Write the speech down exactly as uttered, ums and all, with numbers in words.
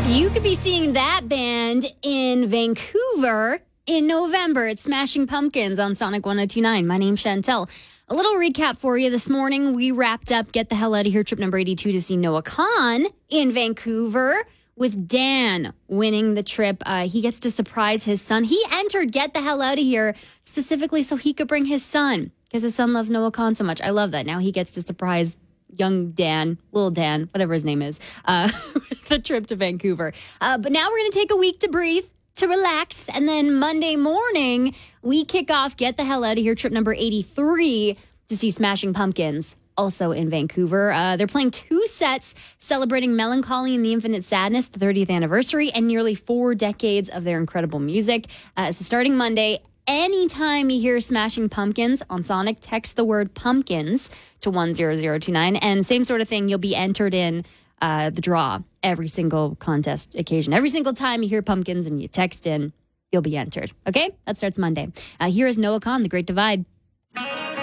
You could be seeing that band in Vancouver in November. It's Smashing Pumpkins on Sonic one oh two point nine. My name's Chantel. A little recap for you this morning. We wrapped up Get the Hell Out of Here trip number eighty-two to see Noah Kahan in Vancouver with Dan winning the trip. Uh, he gets to surprise his son. He entered Get the Hell Out of Here specifically so he could bring his son because his son loves Noah Kahan so much. I love that. Now he gets to surprise young Dan, little Dan, whatever his name is, uh, the trip to Vancouver. Uh, but now we're going to take a week to breathe, to relax. And then Monday morning, we kick off Get the Hell Out of Here trip number eighty-three to see Smashing Pumpkins, also in Vancouver. Uh, they're playing two sets celebrating Melancholy and the Infinite Sadness, the thirtieth anniversary, and nearly four decades of their incredible music. Uh, so starting Monday, anytime you hear Smashing Pumpkins on Sonic, text the word pumpkins to one zero zero two nine. And same sort of thing, you'll be entered in uh, the draw every single contest occasion. Every single time you hear pumpkins and you text in, you'll be entered. Okay? That starts Monday. Uh, here is Noah Kahan, The Great Divide.